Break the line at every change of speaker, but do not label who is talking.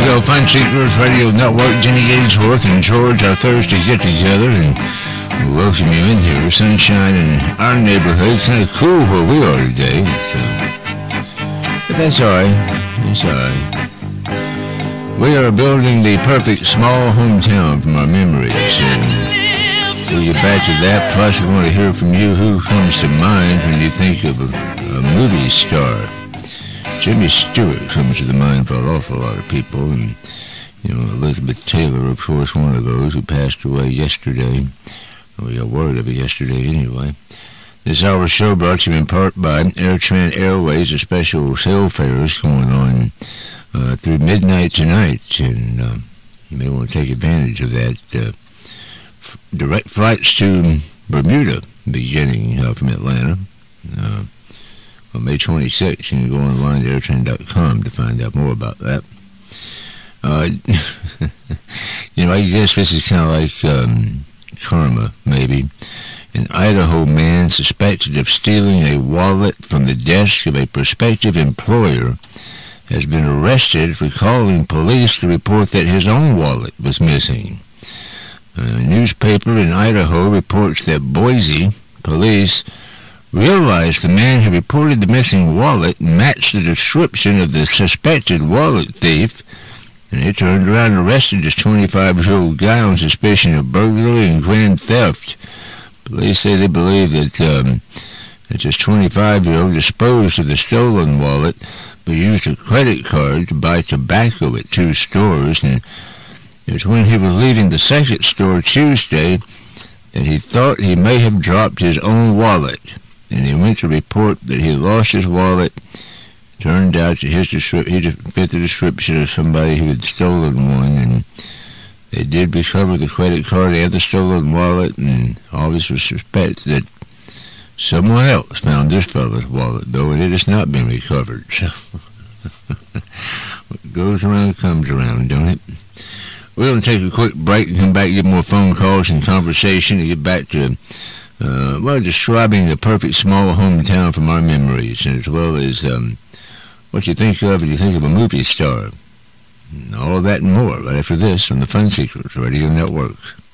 go. Fun Seekers Radio Network. Jenny Gainsworth and George, our Thursday get-together, and we welcome you in here. Sunshine in our neighborhood. Kind of cool where we are today. But that's all right. It's all right. We are building the perfect small hometown from our memories. We'll get back to that. Plus, we want to hear from you who comes to mind when you think of a movie star. Jimmy Stewart comes to the mind for an awful lot of people, and Elizabeth Taylor, of course, one of those who passed away yesterday. We got word of it yesterday anyway. This hour's show brought to you in part by AirTran Airways, a special sale fares going on through midnight tonight, and you may want to take advantage of that. Direct flights to Bermuda beginning from Atlanta. On May 26th, you can go online to airtrain.com to find out more about that. I guess this is kind of like karma, maybe. An Idaho man suspected of stealing a wallet from the desk of a prospective employer has been arrested for calling police to report that his own wallet was missing. A newspaper in Idaho reports that Boise police realized the man who reported the missing wallet matched the description of the suspected wallet thief, and they turned around and arrested this 25-year-old guy on suspicion of burglary and grand theft. Police say they believe that this 25-year-old disposed of the stolen wallet but used a credit card to buy tobacco at two stores, and it was when he was leaving the second store Tuesday that he thought he may have dropped his own wallet. And he went to report that he lost his wallet. Turned out that he fit the description of somebody who had stolen one, and they did recover the credit card and the stolen wallet, and officers suspect that someone else found this fellow's wallet, though, and it has not been recovered. So, what goes around comes around, don't it? We're going to take a quick break and come back and get more phone calls and conversation and get back to describing the perfect small hometown from our memories, as well as what you think of when you think of a movie star. All of that and more right after this on the Fun Seekers Radio Network.